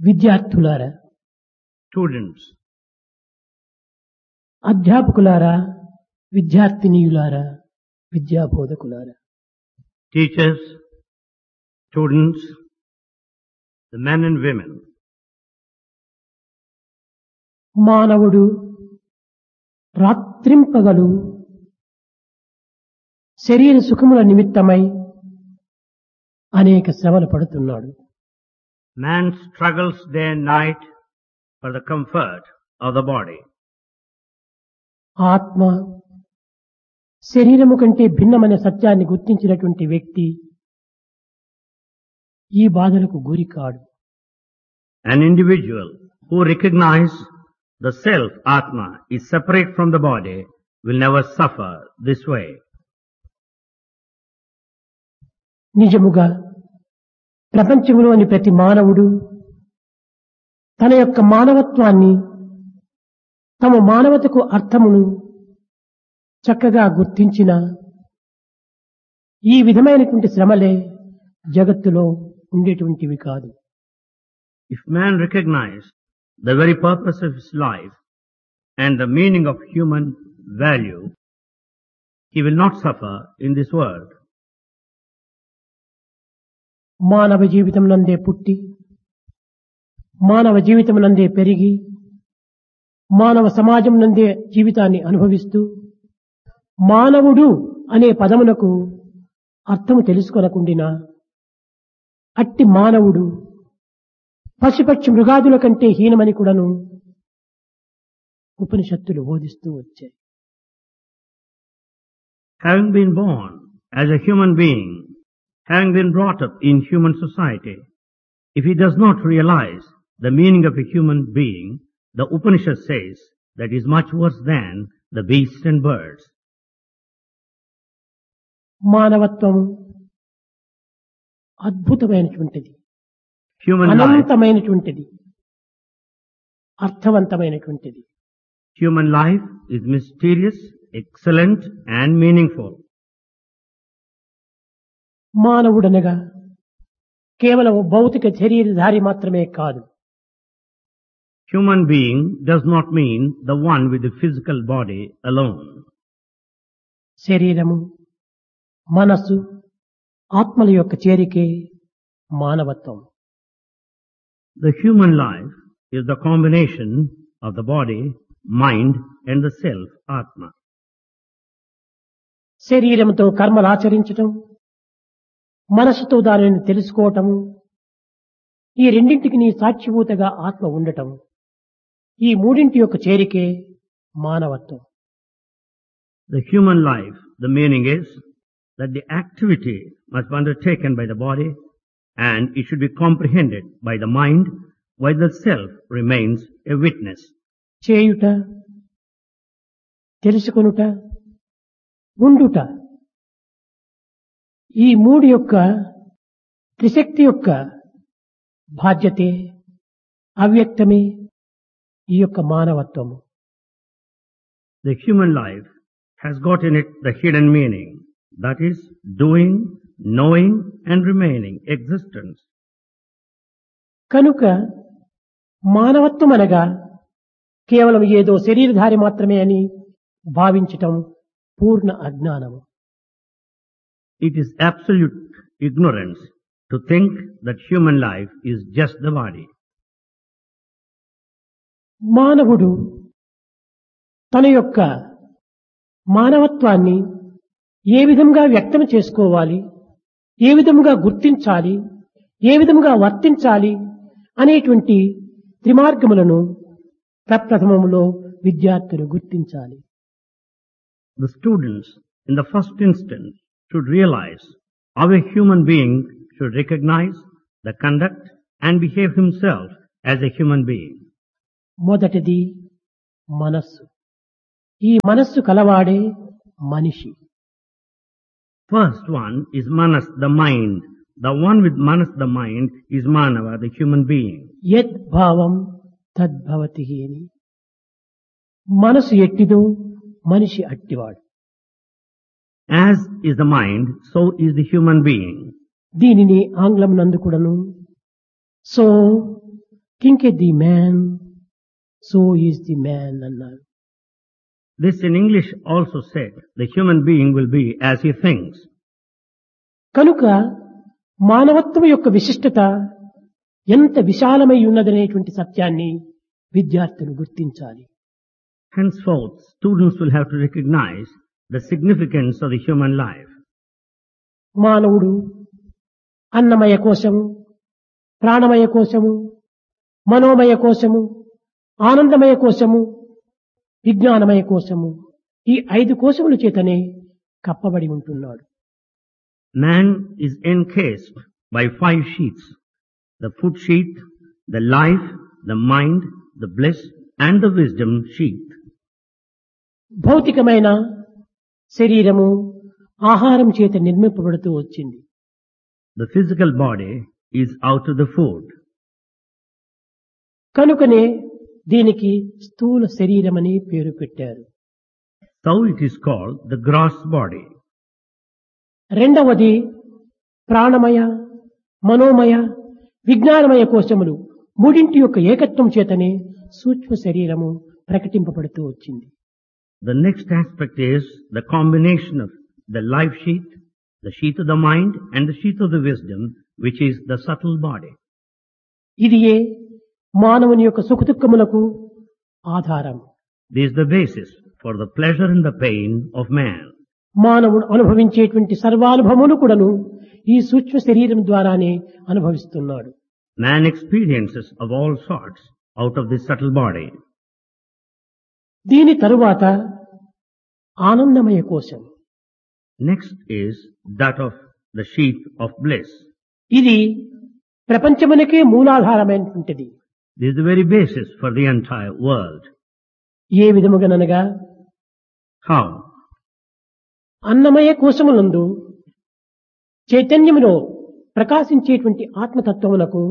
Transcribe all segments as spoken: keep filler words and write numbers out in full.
విద్యార్థులారా, Students, అధ్యాపకులారా, విద్యార్థినీయులారా, విద్యాబోధకులారా, teachers, students, the men and women. మానవుడు రాత్రింపగలు శరీర సుఖముల నిమిత్తమై అనేక శ్రమలు పడుతున్నాడు. Man struggles day and night for the comfort of the body. ఆత్మ శరీరము కంటే భిన్నమైన సత్యాన్ని గుర్తించినటువంటి వ్యక్తి ఈ బాధలకు గురి కాడు. An individual who recognizes the self, Atma, is separate from the body will never suffer this way. నిజముగా ప్రపంచంలోని ప్రతి మానవుడు తన యొక్క మానవత్వాన్ని, తమ మానవతకు అర్థమును చక్కగా గుర్తించిన ఈ విధమైనటువంటి శ్రమలే జగత్తులో ఉండేటువంటివి కాదు. If man recognizes the very purpose of his life and the meaning of human value, he will not suffer in this world. మానవ జీవితం నందే పుట్టి, మానవ జీవితం నందే పెరిగి, మానవ సమాజం నందే జీవితాన్ని అనుభవిస్తూ, మానవుడు అనే పదమునకు అర్థము తెలుసుకొనకుండినా అట్టి మానవుడు పశుపక్షి మృగాదుల కంటే హీనమని కూడాను ఉపనిషత్తులు బోధిస్తూ వచ్చాయి. Having been born as a human being, having been brought up in human society, if he does not realize the meaning of a human being, the Upanishad says that he is much worse than the beasts and birds. మానవత్వము అద్భుతమైనటువంటిది, Human life, అనంతమైనటువంటిది, అర్థవంతమైనటువంటిది. human life is mysterious, excellent and meaningful. మానవుడనగా కేవలం భౌతిక శరీరధారి మాత్రమే కాదు. Human being does not mean the one with the physical body alone. శరీరము, మనస్సు, ఆత్మల యొక్క చేరికే మానవత్వం. The human life is the combination of the body, mind and the self, Atma. శరీరంతో కర్మలు ఆచరించటం, మనస్సుతో దానిని తెలుసుకోవటము, ఈ రెండింటికి నీ సాక్షిభూతగా ఆత్మ ఉండటం, ఈ మూడింటి యొక్క చేరికే మానవత్వం. The human life, the meaning is that the activity must be undertaken by the body and it should be comprehended by the mind while the self remains a witness. చేయుట, తెలుసుకొనుట, ఉండుట, ఈ మూడు యొక్క త్రిశక్తి యొక్క బాధ్యతే, అవ్యక్తమే ఈ యొక్క మానవత్వము. The human life has got in it the hidden meaning, that is doing, knowing and remaining existence. కనుక మానవత్వం అనగా కేవలం ఏదో శరీరధారి మాత్రమే అని భావించటం పూర్ణ అజ్ఞానము. It is absolute ignorance to think that human life is just the body. మానవుడు తన యొక్క మానవత్వాన్ని ఏ విధంగా వ్యక్తం చేసుకోవాలి, ఏ విధంగా గుర్తించాలి, ఏ విధంగా వర్తించాలి అనేటువంటి త్రిమార్గములను ప్రప్రథమములో విద్యార్థులు గుర్తించాలి. The students in the first instance should realize how a human being should recognize the conduct and behave himself as a human being. మొదటిది మనస్సు. ఈ మనస్సు కలవాడే మనిషి. First one is Manas, the mind. The one with Manas, the mind, is Manava, the human being. యద్ భావం తద్భవతి అని. మనసు ఎట్టిదో మనిషి అట్టివాడు. As is the mind, so is the human being. దీనిని ఆంగ్లం నందు కూడాను so thinketh the man so is the man అన్నారు. This in English also said, the human being will be as he thinks. కనుక మానవత్వం యొక్క విశిష్టత ఎంత విశాలమై ఉన్నదనేటువంటి సత్యాన్ని విద్యార్థులు గుర్తించాలి. Henceforth, students will have to recognize the significance of the human life. మానవుడు అన్నమయ కోశము, ప్రాణమయ కోశము, మనోమయ కోశము, ఆనందమయ కోశము, విజ్ఞానమయ కోశము, ఈ ఐదు కోశముల చేతనే కప్పబడి ఉంటున్నాడు. Man is encased by five sheaths: the food sheath, the life, the mind, the bliss, and the wisdom sheath. భౌతికమైన శరీరము ఆహారం చేత నిర్మింపబడుతూ వచ్చింది. The physical body is out of the food. కనుకనే దీనికి స్థూల శరీరమని పేరు పెట్టారు. So it is called the gross body. రెండవది ప్రాణమయ, మనోమయ, విజ్ఞానమయ కోశములు మూడింటి యొక్క ఏకత్వం చేతనే సూక్ష్మ శరీరము ప్రకటింపబడుతూ వచ్చింది. The next aspect is the combination of the life sheath, the sheath of the mind, and the sheath of the wisdom, which is the subtle body. ఇదియే మానవుని యొక్క సుఖదుఖములకు ఆధారం. This is the basis for the pleasure and the pain of man. మానవుడు అనుభవించేటువంటి సర్వానుభవములు కూడాను ఈ సూక్ష్మ శరీరం ద్వారానే అనుభవిస్తున్నాడు. Man experiences of all sorts out of this subtle body. దీని తరువాత ఆనందమయ కోశం. Next is that of the sheath of bliss. ఇది ప్రపంచమునకే మూలాధారమైనటువంటిది. This is the very basis for the entire world. A విధముగానగా How? Annamayya కోశములందు చైతన్యములో ప్రకాశించేటువంటి ఆత్మతత్వమునకు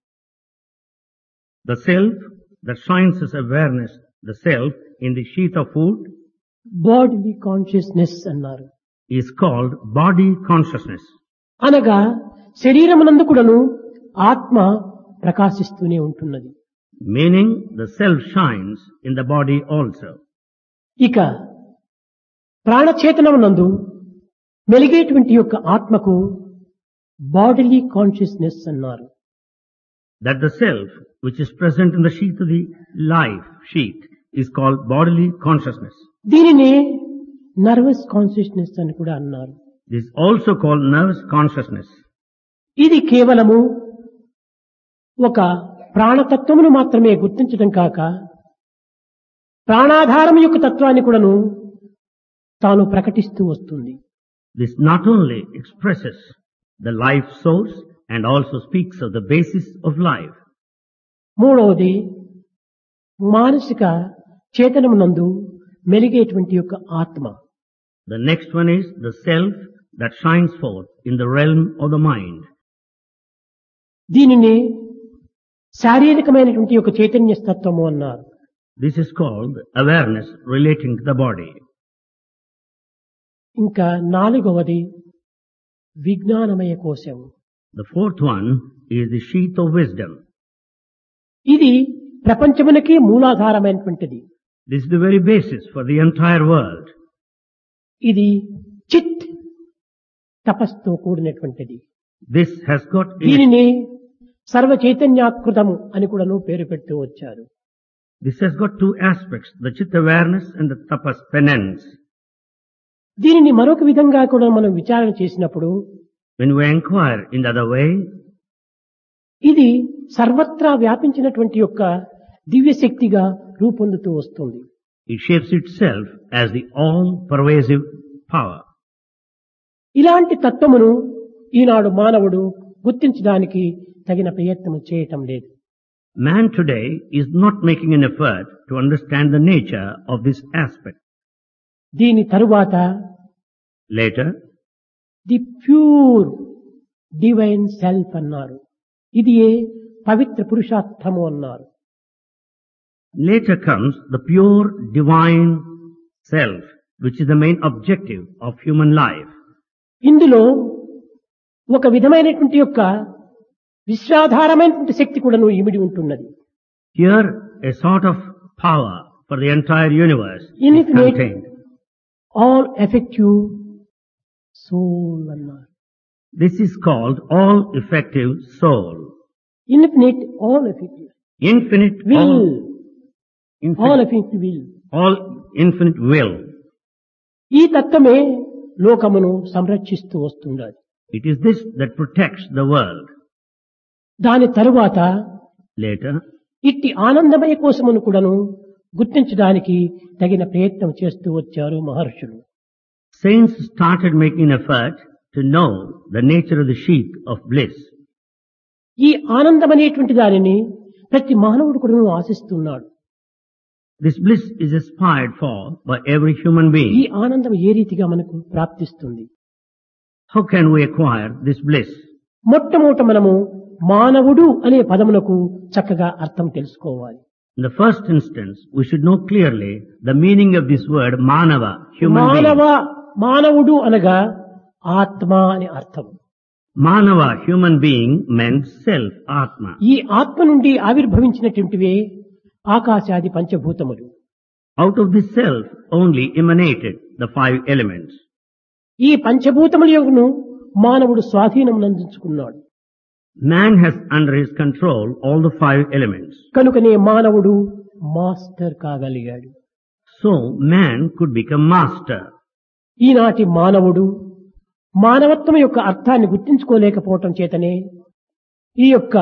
The self that shines as awareness, the self in the sheath of food, body consciousness అన్నారు. is called body consciousness. అనగా శరీరమునందు కూడాను ఆత్మ ప్రకాశిస్తూనే ఉంటున్నది. Meaning the self shines in the body also. ఇక ప్రాణచేతనమునందు మెలిగేటువంటి యొక్క ఆత్మకు bodily consciousness అన్నారు. That the self which is present in the sheath of the life sheath is called bodily consciousness. దీనిని nervous consciousness అని కూడా అన్నారు. This is also called nervous consciousness. ఇది కేవలము ఒక ప్రాణతత్వమును మాత్రమే గుర్తించడం కాక ప్రాణాధారం యొక్క తత్వాన్ని కూడాను తాను ప్రకటిస్తూ వస్తుంది. This not only expresses the life source and also speaks of the basis of life. మూడవది మానసిక చేతనమునందు మెలిగేటువంటి యొక్క ఆత్మ. The next one is the self that shines forth in the realm of the mind. దీనిని శారీరకమైనటువంటి ఒక చైతన్య తత్వము అన్నారు. This is called awareness relating to the body. ఇంకా నాలుగవది విజ్ఞానమయ కోశం. The fourth one is the sheath of wisdom. ఇది ప్రపంచమునకే మూలాధారమైనటువంటిది. This is the very basis for the entire world. ఇది చిత్ తపస్తో కూడినటువంటిది. This has got in it, దీనిని సర్వ చైతన్యాకృతము అని కూడాను పేరు పెడుతూ వచ్చారు. this has got two aspects, the chitta awareness and the tapas penance. దీనిని మరొక విధంగా కూడా మనం విచారణ చేసినప్పుడు When we inquire in the other way, ఇది సర్వత్రా వ్యాపించినటువంటి యొక్క దివ్య శక్తిగా రూపొందుతూ వస్తుంది. it shapes itself as the all-pervasive power. ఇలాంటి తత్వమును ఈనాడు మానవుడు గుర్తించడానికి తగిన ప్రయత్నం చేయటం లేదు. Man today is not making an effort to understand the nature of this aspect. దీని తరువాత Later, the pure divine self అన్నారు. ఇది ఏ పవిత్ర పురుషార్థము అన్నారు. later comes the pure divine self, which is the main objective of human life. ఇందులో ఒక విధమైనటువంటి యొక్క విశ్వాధారమైనటువంటి శక్తి కూడాను ఇమిడి ఉంటున్నది. Here, a sort of power for the entire universe is Infinite. contained. All effective soul అన్నారు. This is called all-effective soul. Infinite all effective Infinite, will all, all infinite, effective will. all infinite will. ఈ తత్వమే లోకమును సంరక్షిస్తూ వస్తున్నది. It is this that protects the world. దాని తరువాత Later, ఇట్టి ఆనందమయ కోసమును కూడాను గుర్తించడానికి తగిన ప్రయత్నం చేస్తూ వచ్చారు మహర్షులు. saints started making effort to know the nature of the sheath of bliss. ఈ ఆనందం అనేటువంటి దానిని ప్రతి మానవుడు కూడా ఆశిస్తున్నాడు. This bliss is aspired for by every human ఈ being. ఆనందం ఏ రీతిగా మనకు ప్రాప్తిస్తుంది? How can we acquire this bliss? మొట్టమొదట మనము మానవుడు అనే పదములకు చక్కగా అర్థం తెలుసుకోవాలి. In the first instance, we should know clearly the meaning of this word manava, human మానవ being. మానవుడు అనగా ఆత్మ అని అర్థం. Manava, human being, meant self, atma. ఈ ఆత్మ నుండి ఆవిర్భవించినటువంటివే ఆకాశాది పంచభూతములు. Out of this self only emanated the five elements. ఈ పంచభూతముల యొక్కను మానవుడు స్వాధీనమునందించుకున్నాడు. Man has under his control all the five elements. కనుకనే మానవుడు master కాగలిగాడు. So man could become master. ఈనాటి మానవుడు మానవత్వం యొక్క అర్థాన్ని గుర్తించుకోలేకపోవటం చేతనే ఈ యొక్క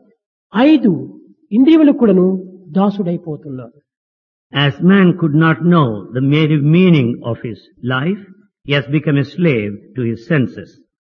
ఐదు ఇంద్రియములకు కూడాను దాసుడైపోతున్నాడు. As man could not know the mere meaning of his life, he has become a slave to his senses.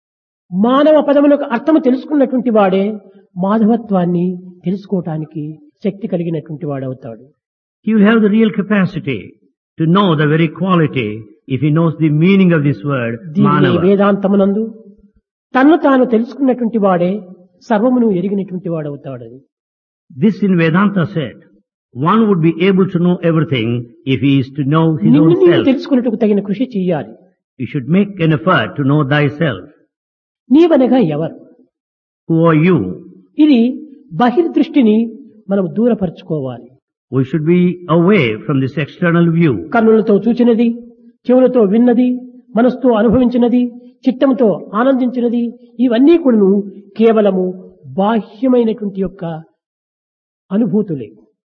మానవ పదములకు అర్థము తెలుసుకున్నటువంటి వాడే మాధవత్వాన్ని తెలుసుకోవటానికి శక్తి కలిగినటువంటి వాడవుతాడు. He will have the real capacity to know the very quality if he knows the meaning of this word, దీనిని manava. వేదాంతమునందు తన్ను తాను తెలుసుకున్నటువంటి వాడే సర్వమును ఎరిగినటువంటి వాడవుతాడని. This in Vedanta said, one would be able to know everything if he is to know his నిన్ను own నీవు self. తెలుసుకున్నట్టుకు తగిన కృషి చెయ్యాలి. You should make an effort to know thyself. నీవనగా ఎవరు? Who are you? ఇది బహిర్దృష్టిని మనం దూరపరచుకోవాలి. We should be away from this external view. కన్నులతో చూచినది, చెవులతో విన్నది, మనసుతో అనుభవించినది, చిత్తముతో ఆనందించినది, ఇవన్నీ కూడాను కేవలము బాహ్యమైనటువంటి యొక్క అనుభూతులే.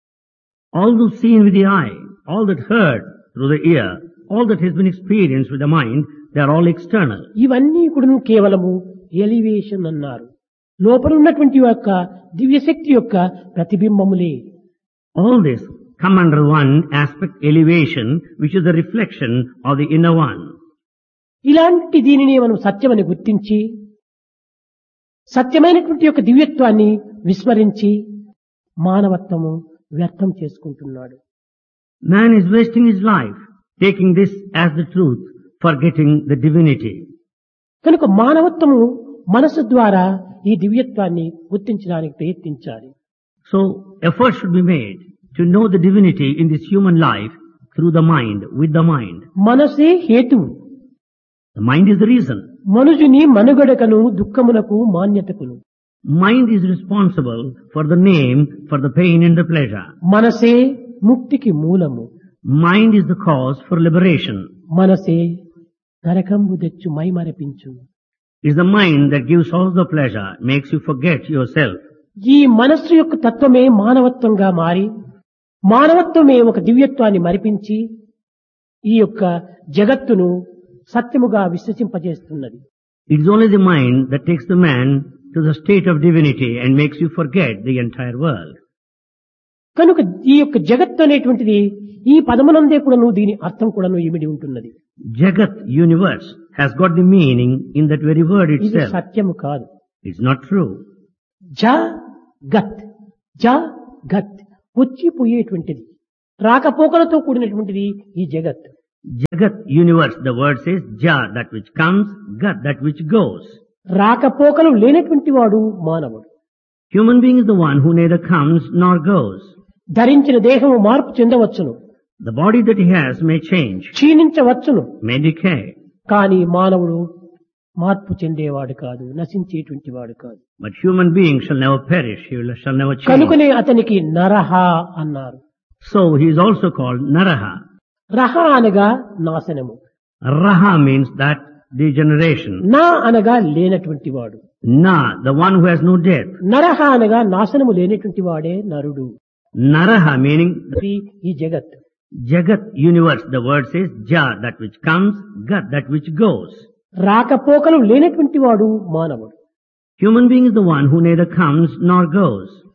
All those seen with the eye, all that heard through the ear, all that has been experienced with the mind, they are all external. ఇవన్నీ కూడాను కేవలము ఎలివేషన్ అన్నారు. లోపల ఉన్నటువంటి యొక్క దివ్యశక్తి యొక్క ప్రతిబింబములే. All this come under one aspect, elevation, which is the reflection of the inner one. ఇలాంటి దీనిని మనం సత్యమని గుర్తించి సత్యమైనటువంటి యొక్క దివ్యత్వాన్ని విస్మరించి మానవత్వము వ్యర్థం చేసుకుంటున్నాడు. Man is wasting his life, taking this as the truth, forgetting the divinity. కనుక మానవత్వము మనసు ద్వారా ఈ దివ్యత్వాన్ని గుర్తించడానికి ప్రయత్నించాలి. So effort should be made to know the divinity in this human life through the mind, with the mind. మనసే హేతువు. The mind is the reason. మనుజుని మనుగడకను దుఃఖమునకు మాన్యతకును. Mind is responsible for the name, for the pain and the pleasure. మనసే ముక్తికి మూలము. Mind is the cause for liberation. మనసే నరకంబు తెచ్చు మైమరపించు. It's the mind that gives all the pleasure, makes you forget yourself. ఈ మనస్సు యొక్క తత్వమే మానవత్వంగా మారి మానవత్వమే ఒక దివ్యత్వాన్ని మరిపించి ఈ యొక్క జగత్తును సత్యముగా విశ్వసింపజేస్తున్నది. It is only the mind that takes the man to the state of divinity and makes you forget the entire world. కనుక ఈ యొక్క జగత్తు అనేటువంటిది ఈ పదమునందే కూడాను దీని అర్థం కూడాను ఇమిడి ఉంటున్నది. Jagat, universe, has got the meaning in that very word ఇది itself. సత్యము కాదు. It's not true. జ గత్ జ గత్ వచ్చిపోయేటువంటిది రాకపోకలతో కూడినటువంటిది ఈ జగత్. Jagat, universe, the word says Ja, that which comes, Gat, that which goes. రాకపోకలు లేనటువంటి వాడు మానవుడు. Human being is the one who neither comes nor goes. ధరించిన దేహము మార్పు చెందవచ్చును, The body that he has may change, క్షీణించవచ్చును. may decay. కానీ మానవుడు మార్పు చెందేవాడు కాదు, నశించేటువంటి వాడు కాదు. But human being shall never perish, he will, shall never change. కనుకనే అతనికి నరహ అన్నారు. So he is also called Naraha. రహ అనగా నాశనము, Raha means that degeneration. నా అనగా లేనటువంటి వాడు, Na, the one who has no death. నరహ అనగా నాశనము లేనటువంటి వాడే నరుడు. Naraha meaning ఈ జగత్ Jagat, universe. The word says Ja, that which comes, Gat, that which goes. రాకపోకలు లేనటువంటి వాడు మానవుడు. Human being is the one who neither comes nor goes.